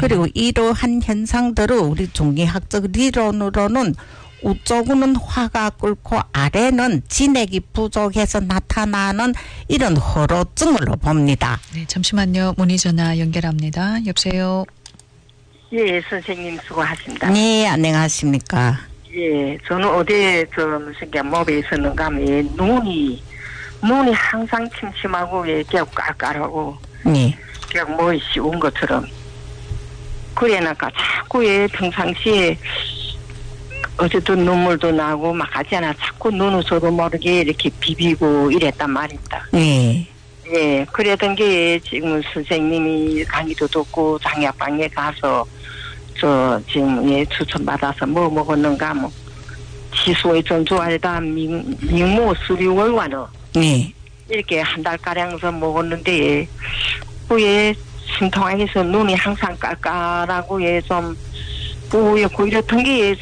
그리고 이러한 현상들을 우리 중의학적理論으로는 우쪽은 화가 끓고 아래는 진액이 부족해서 나타나는 이런 허로증으로 봅니다. 네, 잠시만요. 문의 전화 연결합니다. 여보세요. 예, 선생님 수고하십니다. 네, 안녕하십니까. 예, 저는 어제 무슨 몸에 있었는 감에 눈이 항상 침침하고 예, 그냥 깔깔하고 네. 그냥 뭐 씌운 것처럼 그래나까 자꾸 예 평상시에 어제도 눈물도 나고 막 하잖아. 자꾸 눈으로도 모르게 이렇게 비비고 이랬단 말입니다. 네. 예, 그랬던 게 지금 선생님이 강의도 듣고 장약방에 가서 지금 예 추천받아서 뭐 먹었는가 뭐 지수의 전주알다 민모 수리월과는 네. 이렇게 한 달가량서 먹었는데 그에 심통하게서 눈이 항상 깔깔하고 좀 뿌옇고 이렇던 게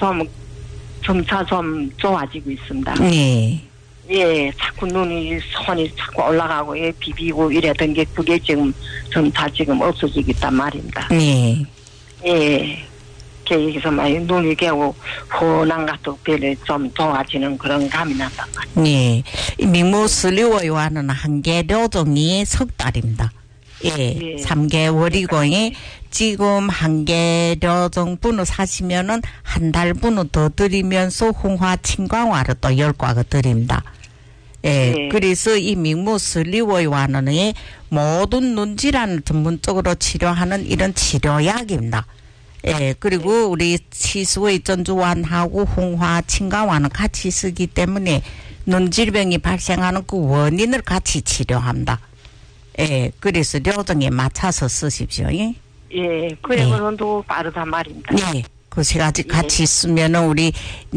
점차 좀 좋아지고 있습니다. 네. 예, 자꾸 손이 자꾸 올라가고 예 비비고 이랬던 게 그게 지금 점차 지금 없어지고 있단 말입니다. 네. 예. 여기서 많이 눈이 깨고 혼란 같은 별에 좀 좋아지는 그런 감이 난단 말이에요. 네. 이 민모슬리워요와는 한계료종이 석 달입니다. 예. 예. 3개월이고 지금 한계료종분을 사시면은 한 달분을 더 드리면서 홍화 친광화를 또 10과가 드립니다. 예. 예. 그래서 이 민모슬리워요와는 모든 눈질환을 전문적으로 치료하는 이런 치료약입니다. 예, 그리고 우리 치수의 전주환하고 홍화, 친강환은 같이 쓰기 때문에 눈질병이 발생하는 그 원인을 같이 치료합니다. 예, 그래서 료정에 맞춰서 쓰십시오. 예, 예, 그래서는 또 빠르단 말입니다. 예, 그 세 가지 같이 쓰면은 우리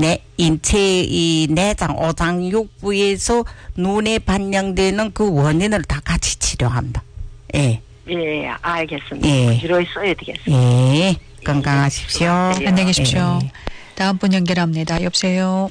인체 이 내장, 오장, 육부에서 눈에 반영되는 그 원인을 다 같이 치료합니다. 예. 예, 알겠습니다. 예. 부지런히 써야 되겠습니다. 예. 건강하십시오. 안녕히 계십시오. 예. 다음 분 연결합니다. 여보세요.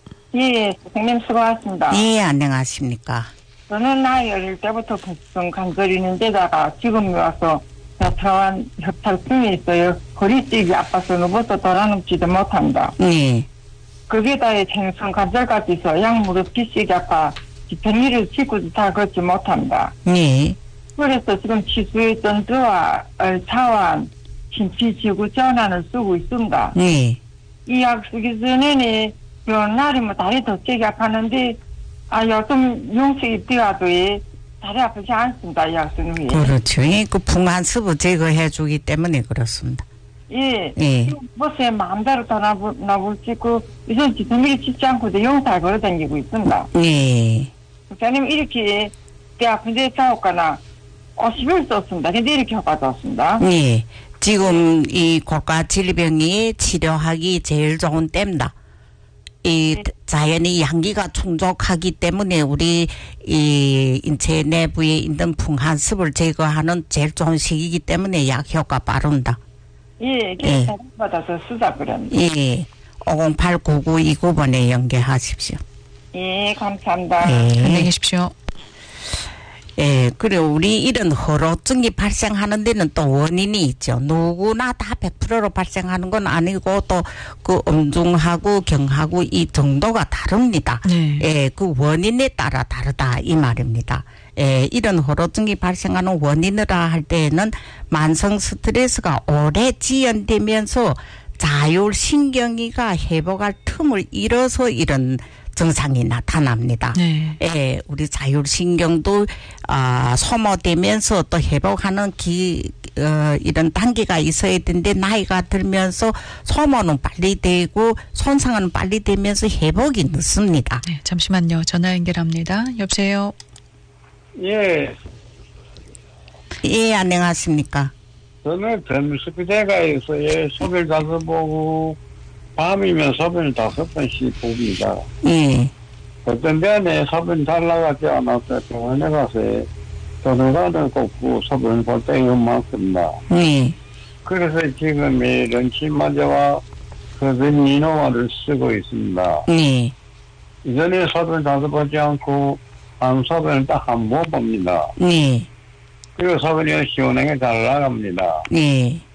예, 선생님 수고하셨습니다. 예, 안녕하십니까. 저는 나이 어릴 때부터 복숭 관절이는 데다가 지금 와서 저한 협탈증이 있어요. 허리띠기 아파서 누워서 돌아눕지도 못합니다. 네. 거기에다 생선 관절까지 있어 양무릎 비식이 아파 지팡이를 짚고도 다 걷지 못합니다. 네. 그래서 지금 치수의 전주와 얼차환 신치지구 전환을 쓰고 있습니다. 네. 이 약 쓰기 전에는 날이 뭐 다리 더 세게 아팠는데 요즘 용식이 뛰어도 다리 아프지 않습니다. 이 약 쓰는 게. 그렇죠. 그 풍한습을 제거해 주기 때문에 그렇습니다. 예. 예. 버스에 마음대로 다 나불 찍고 이전 지성미를 짓지 않고도 용살 걸어 다니고 있습니다. 예. 목사님 이렇게 배 아픈데 싸웠거나 50일 썼습니다. 근데 이렇게 효과가 없습니다. 예. 지금 이 고가 질병이 치료하기 제일 좋은 때입니다. 이 자연의 양기가 충족하기 때문에 우리 이 인체 내부에 있는 풍한습을 제거하는 제일 좋은 시기이기 때문에 약 효과 빠릅니다. 예, 그래서 받아서 쓰자 그럽니다. 예. 508-9929번에 연계하십시오. 예, 감사합니다. 예. 안녕히 계십시오. 예, 그리고 우리 이런 허로증이 발생하는 데는 또 원인이 있죠. 누구나 다 100%로 발생하는 건 아니고 또 그 엄중하고 경하고 이 정도가 다릅니다. 네. 예, 그 원인에 따라 다르다 이 말입니다. 예, 이런 허로증이 발생하는 원인이라 할 때에는 만성 스트레스가 오래 지연되면서 자율신경이가 회복할 틈을 잃어서 이런 증상이 나타납니다. 네. 예, 우리 자율신경도 소모되면서 또 회복하는 이런 단계가 있어야 되는데 나이가 들면서 소모는 빨리 되고 손상은 빨리 되면서 회복이 늦습니다. 네, 잠시만요. 전화 연결합니다. 여보세요. 예, 예, 안녕하십니까. 저는 점심시대가 있어요. 소변 가서 보고 밤이면 소변을 5번씩 봅니다. 예. 어떤 데는 소변 잘 나가지 않아서 병원에 가서 전화를 꽂고 소변 볼 때가 많습니다. 예. 그래서 지금 이 런치마저와 소변 미노화를 쓰고 있습니다. 예. 이전에 소변 자주 보지 않고 한 소변을 딱 한 번 봅니다. 예. 그리고 소변이 시원하게 잘 나갑니다. 예.